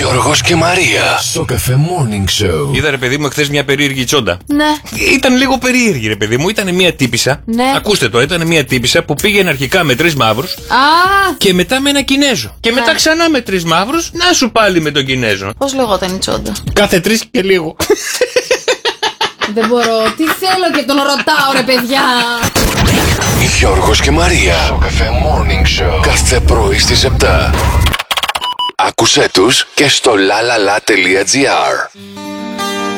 Γιώργος και Μαρία στο Cafe Morning Show. Είδα ρε παιδί μου εχθές μια περίεργη τσόντα. Ναι. Ήταν λίγο περίεργη ρε παιδί μου. Ήταν μια τύπισσα. Ναι. Ακούστε το, ήταν μια τύπισσα που πήγαινε αρχικά με 3 μαύρους. Α, Και μετά με ένα Κινέζο. Και μετά ξανά με 3 μαύρους. Να σου πάλι με τον Κινέζο. πώς λεγόταν η τσόντα? Κάθε 3 και λίγο. Δεν μπορώ. Τι θέλω και τον ρωτάω ρε παιδιά. Γιώργος και Μαρία στο Cafe Morning Show. Κάθε πρωί στις 7. Άκουσέ τους και στο lalala.gr.